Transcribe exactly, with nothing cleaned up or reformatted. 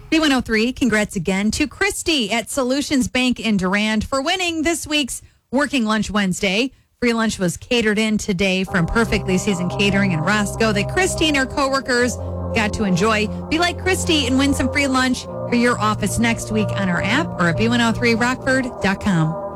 B one oh three, congrats again to Christy at Solutions Bank in Durand for winning this week's Working Lunch Wednesday. Free lunch was catered in today from Perfectly Seasoned Catering in Roscoe that Christy and her coworkers got to enjoy. Be like Christy and win some free lunch for your office next week on our app or at B one oh three rockford dot com.